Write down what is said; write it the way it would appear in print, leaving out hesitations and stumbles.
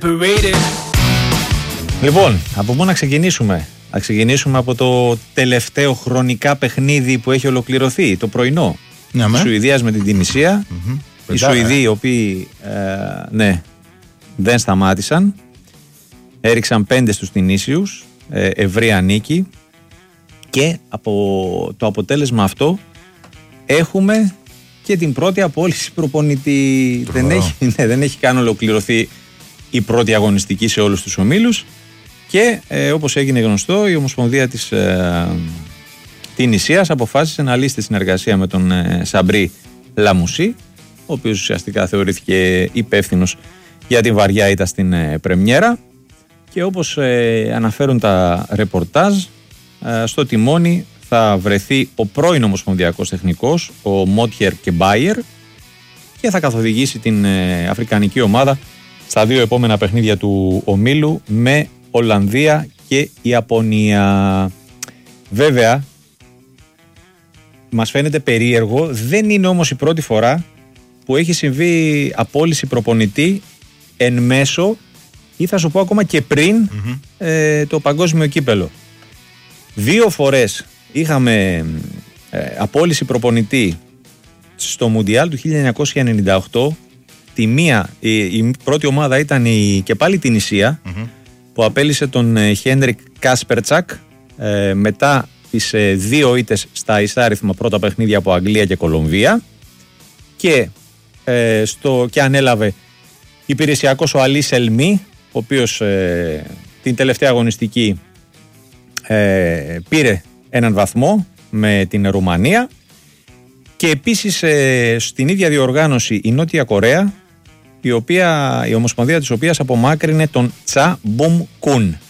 Λοιπόν, από πού να ξεκινήσουμε? Να ξεκινήσουμε από το τελευταίο χρονικά παιχνίδι που έχει ολοκληρωθεί, το πρωινό. Της Σουηδίας με την Τινησία. Οι Σουηδοί οι οποίοι δεν σταμάτησαν, έριξαν 5 στους Τινήσιους, ευρεία νίκη, και από το αποτέλεσμα αυτό έχουμε και την πρώτη απόλυση προπονητή. Δεν έχει καν ολοκληρωθεί η πρώτη αγωνιστική σε όλους τους ομίλους και όπως έγινε γνωστό, η Ομοσπονδία της Τινησίας αποφάσισε να λύσει τη συνεργασία με τον Σαμπρί Λαμουσί, ο οποίος ουσιαστικά θεωρήθηκε υπεύθυνος για την βαριά ήττα στην πρεμιέρα, και όπως αναφέρουν τα ρεπορτάζ, στο τιμόνι θα βρεθεί ο πρώην ομοσπονδιακός τεχνικός, ο Μότιερ και Μπάιερ, και θα καθοδηγήσει την αφρικανική ομάδα στα 2 επόμενα παιχνίδια του ομίλου με Ολλανδία και Ιαπωνία. Βέβαια, μας φαίνεται περίεργο, δεν είναι όμως η πρώτη φορά που έχει συμβεί απόλυση προπονητή εν μέσω, ή θα σου πω ακόμα και πριν το παγκόσμιο κύπελο. 2 φορές είχαμε απόλυση προπονητή στο Μουντιάλ του 1998. Τη μία, η πρώτη ομάδα ήταν και πάλι την Τινησία, που απέλυσε τον Χένρικ Κάσπερτσακ μετά τις 2 ήττες στα εισάριθμα πρώτα παιχνίδια από Αγγλία και Κολομβία, και ανέλαβε υπηρεσιακός ο Αλή Σελμή, ο οποίος την τελευταία αγωνιστική πήρε έναν βαθμό με την Ρουμανία, και επίσης στην ίδια διοργάνωση η Νότια Κορέα, η Ομοσπονδία της οποίας απομάκρυνε τον Τσα Μπουμ Κουν.